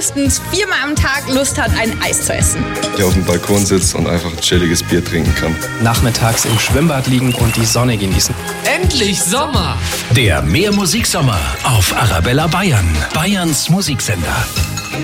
mindestens 4-mal am Tag Lust hat, ein Eis zu essen. Der auf dem Balkon sitzt und einfach ein chilliges Bier trinken kann. Nachmittags im Schwimmbad liegen und die Sonne genießen. Endlich Sommer! Der Mehr Musiksommer auf Arabella Bayern, Bayerns Musiksender.